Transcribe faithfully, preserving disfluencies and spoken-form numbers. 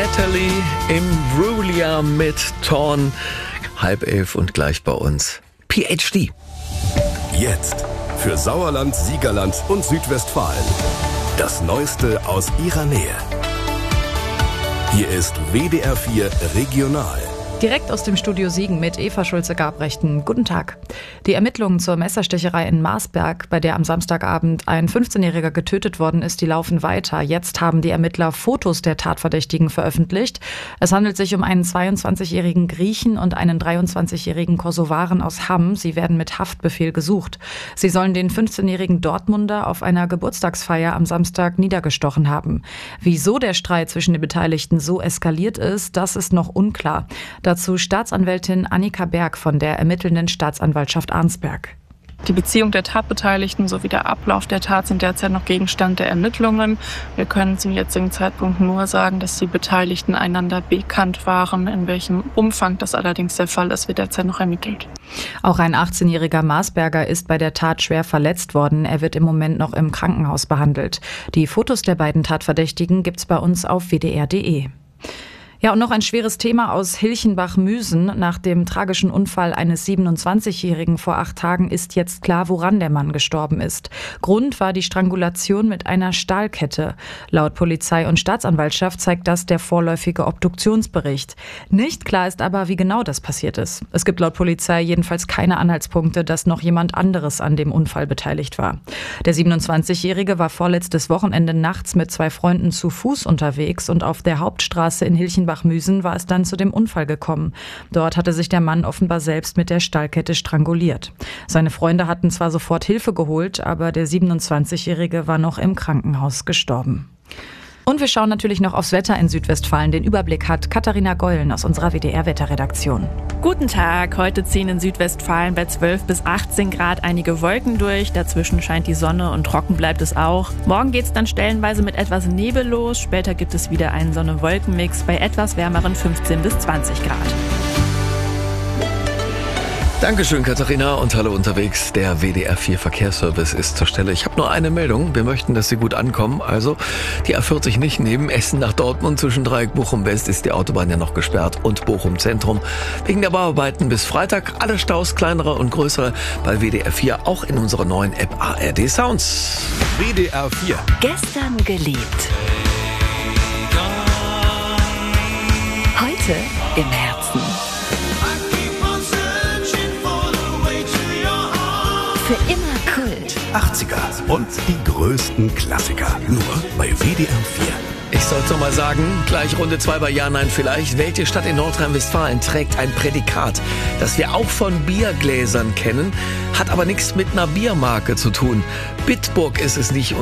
Natalie Imbruglia mit Torn. Halb elf und gleich bei uns P H D. Jetzt für Sauerland, Siegerland und Südwestfalen. Das Neueste aus ihrer Nähe. Hier ist W D R vier Regional. Direkt aus dem Studio Siegen mit Eva Schulze-Gabrechten. Guten Tag. Die Ermittlungen zur Messerstecherei in Marsberg, bei der am Samstagabend ein fünfzehnjähriger getötet worden ist, die laufen weiter. Jetzt haben die Ermittler Fotos der Tatverdächtigen veröffentlicht. Es handelt sich um einen zweiundzwanzigjährigen Griechen und einen dreiundzwanzigjährigen Kosovaren aus Hamm. Sie werden mit Haftbefehl gesucht. Sie sollen den fünfzehnjährigen Dortmunder auf einer Geburtstagsfeier am Samstag niedergestochen haben. Wieso der Streit zwischen den Beteiligten so eskaliert ist, das ist noch unklar. Dazu Staatsanwältin Annika Berg von der ermittelnden Staatsanwaltschaft Arnsberg. Die Beziehung der Tatbeteiligten sowie der Ablauf der Tat sind derzeit noch Gegenstand der Ermittlungen. Wir können zum jetzigen Zeitpunkt nur sagen, dass die Beteiligten einander bekannt waren. In welchem Umfang das allerdings der Fall ist, wird derzeit noch ermittelt. Auch ein achtzehnjähriger Marsberger ist bei der Tat schwer verletzt worden. Er wird im Moment noch im Krankenhaus behandelt. Die Fotos der beiden Tatverdächtigen gibt's bei uns auf w d r punkt d e. Ja, und noch ein schweres Thema aus Hilchenbach-Müsen. Nach dem tragischen Unfall eines siebenundzwanzigjährigen vor acht Tagen ist jetzt klar, woran der Mann gestorben ist. Grund war die Strangulation mit einer Stahlkette. Laut Polizei und Staatsanwaltschaft zeigt das der vorläufige Obduktionsbericht. Nicht klar ist aber, wie genau das passiert ist. Es gibt laut Polizei jedenfalls keine Anhaltspunkte, dass noch jemand anderes an dem Unfall beteiligt war. Der siebenundzwanzigjährige war vorletztes Wochenende nachts mit zwei Freunden zu Fuß unterwegs und auf der Hauptstraße in Hilchenbach Müsen war es dann zu dem Unfall gekommen. Dort hatte sich der Mann offenbar selbst mit der Stahlkette stranguliert. Seine Freunde hatten zwar sofort Hilfe geholt, aber der siebenundzwanzigjährige war noch im Krankenhaus gestorben. Und wir schauen natürlich noch aufs Wetter in Südwestfalen. Den Überblick hat Katharina Gollen aus unserer W D R-Wetterredaktion. Guten Tag, heute ziehen in Südwestfalen bei zwölf bis achtzehn Grad einige Wolken durch. Dazwischen scheint die Sonne und trocken bleibt es auch. Morgen geht es dann stellenweise mit etwas Nebel los. Später gibt es wieder einen Sonne-Wolken-Mix bei etwas wärmeren fünfzehn bis zwanzig Grad. Dankeschön, Katharina, und hallo unterwegs. Der W D R vier Verkehrsservice ist zur Stelle. Ich habe nur eine Meldung. Wir möchten, dass Sie gut ankommen. Also die A vierzig nicht nehmen. Essen nach Dortmund zwischen Dreieck Bochum-West ist die Autobahn ja noch gesperrt und Bochum-Zentrum. Wegen der Bauarbeiten bis Freitag alle Staus, kleinere und größere, bei W D R vier, auch in unserer neuen App A R D Sounds. W D R vier. Gestern geliebt. Heute im Herzen. Für immer Kult. achtziger und die größten Klassiker. Nur bei W D R vier. Ich sollte noch mal sagen, gleich Runde zwei bei Ja, Nein, Vielleicht. Welche Stadt in Nordrhein-Westfalen trägt ein Prädikat, das wir auch von Biergläsern kennen, hat aber nichts mit einer Biermarke zu tun. Bitburg ist es nicht.